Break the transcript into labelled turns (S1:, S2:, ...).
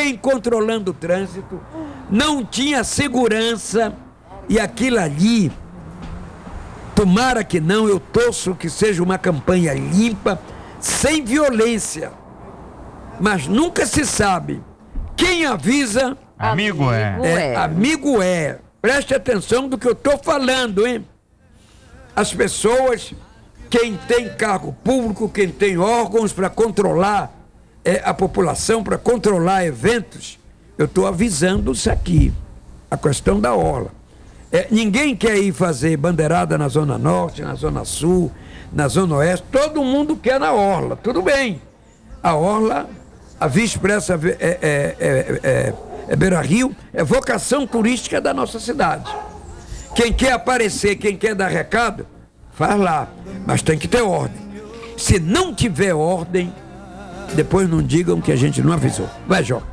S1: ninguém controlando o trânsito, não tinha segurança, e aquilo ali, tomara que não, eu torço que seja uma campanha limpa, sem violência, mas nunca se sabe. Quem avisa,
S2: amigo é.
S1: Amigo é. Preste atenção do que eu estou falando, hein? As pessoas, quem tem cargo público, quem tem órgãos para controlar a população, para controlar eventos, eu estou avisando isso aqui, a questão da orla. Ninguém quer ir fazer bandeirada na Zona Norte, na Zona Sul, na Zona Oeste, todo mundo quer na orla, tudo bem. A orla, a Via Expressa Beira-Rio, é vocação turística da nossa cidade. Quem quer aparecer, quem quer dar recado, faz lá, mas tem que ter ordem. Se não tiver ordem, depois não digam que a gente não avisou. Vai, Joca.